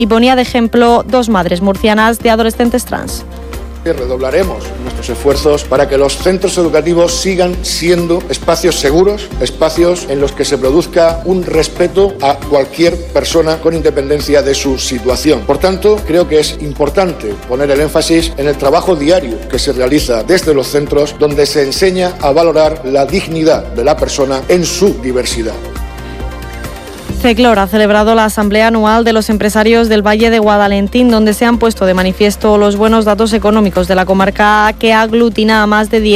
y ponía de ejemplo 2 madres murcianas de adolescentes trans. Redoblaremos nuestros esfuerzos para que los centros educativos sigan siendo espacios seguros, espacios en los que se produzca un respeto a cualquier persona con independencia de su situación. Por tanto, creo que es importante poner el énfasis en el trabajo diario que se realiza desde los centros, donde se enseña a valorar la dignidad de la persona en su diversidad. CECLOR ha celebrado la asamblea anual de los empresarios del Valle de Guadalentín, donde se han puesto de manifiesto los buenos datos económicos de la comarca, que aglutina a más de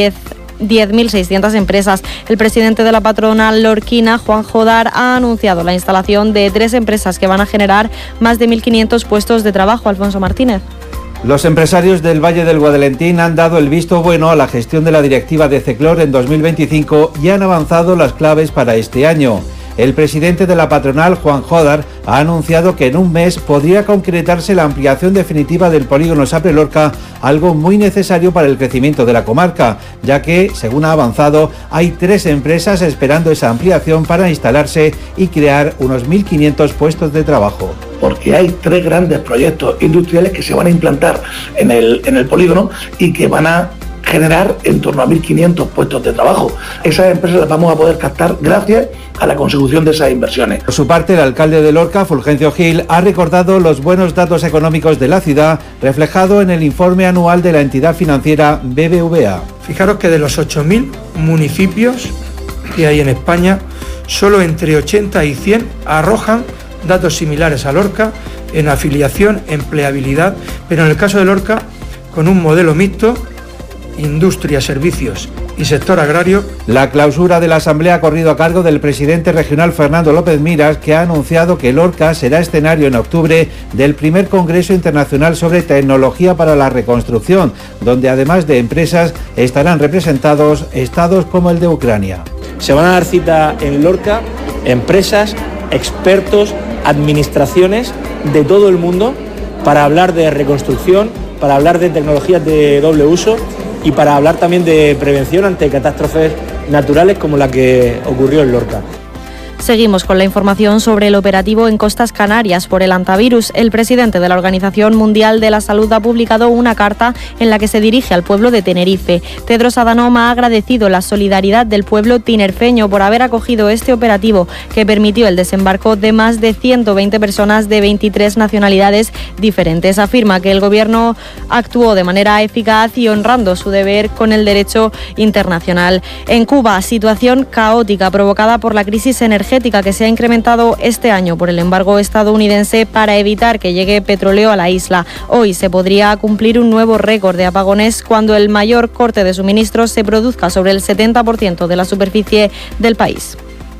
10.600 empresas. El presidente de la patronal lorquina, Juan Jodar, ha anunciado la instalación de 3 empresas que van a generar más de 1.500 puestos de trabajo. Alfonso Martínez. Los empresarios del Valle del Guadalentín han dado el visto bueno a la gestión de la directiva de CECLOR en 2025 y han avanzado las claves para este año. El presidente de la patronal, Juan Jodar, ha anunciado que en un mes podría concretarse la ampliación definitiva del polígono Sapre Lorca, algo muy necesario para el crecimiento de la comarca, ya que, según ha avanzado, hay 3 empresas esperando esa ampliación para instalarse y crear unos 1.500 puestos de trabajo. Porque hay 3 grandes proyectos industriales que se van a implantar en el polígono y que van a generar en torno a 1.500 puestos de trabajo. Esas empresas las vamos a poder captar gracias a la consecución de esas inversiones. Por su parte, el alcalde de Lorca, Fulgencio Gil, ha recordado los buenos datos económicos de la ciudad, reflejado en el informe anual de la entidad financiera BBVA. Fijaros que de los 8.000 municipios que hay en España, solo entre 80 y 100 arrojan datos similares a Lorca en afiliación, empleabilidad, pero en el caso de Lorca, con un modelo mixto, industria, servicios y sector agrario. La clausura de la asamblea ha corrido a cargo del presidente regional Fernando López Miras, que ha anunciado que Lorca será escenario en octubre del primer Congreso Internacional sobre Tecnología para la Reconstrucción, donde además de empresas estarán representados estados como el de Ucrania. Se van a dar cita en Lorca empresas, expertos, administraciones de todo el mundo para hablar de reconstrucción, para hablar de tecnologías de doble uso y para hablar también de prevención ante catástrofes naturales como la que ocurrió en Lorca. Seguimos con la información sobre el operativo en Costas Canarias por el hantavirus. El presidente de la Organización Mundial de la Salud ha publicado una carta en la que se dirige al pueblo de Tenerife. Tedros Adhanom ha agradecido la solidaridad del pueblo tinerfeño por haber acogido este operativo que permitió el desembarco de más de 120 personas de 23 nacionalidades diferentes. Afirma que el gobierno actuó de manera eficaz y honrando su deber con el derecho internacional. En Cuba, situación caótica provocada por la crisis energética que se ha incrementado este año por el embargo estadounidense para evitar que llegue petróleo a la isla. Hoy se podría cumplir un nuevo récord de apagones cuando el mayor corte de suministros se produzca sobre el 70% de la superficie del país.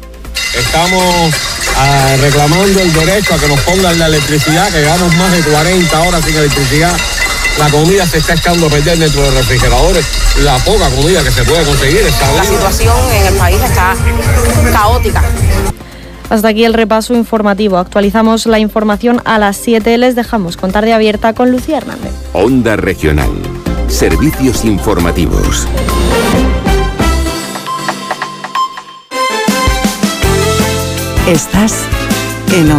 Estamos reclamando el derecho a que nos pongan la electricidad, que llevamos más de 40 horas sin electricidad. La comida se está echando a perder dentro de los refrigeradores, la poca comida que se puede conseguir está La situación en el país está caótica. Hasta aquí el repaso informativo. Actualizamos la información a las 7. Les dejamos con Tarde Abierta con Lucía Hernández. Onda Regional. Servicios informativos. Estás en